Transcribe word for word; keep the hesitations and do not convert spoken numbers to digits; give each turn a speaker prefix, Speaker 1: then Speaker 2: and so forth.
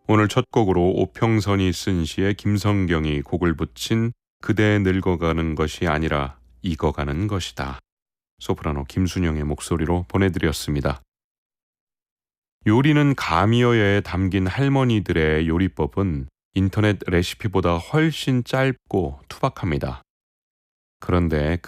Speaker 1: 오늘 첫 곡으로 오평선이 쓴 시에 김성경이 곡을 붙인 그대 늙어가는 것이 아니라 익어가는 것이다. 소프라노 김순영의 목소리로 보내드렸습니다. 요리는 가미어에 담긴 할머니들의 요리법은 인터넷 레시피보다 훨씬 짧고 투박합니다. 그런데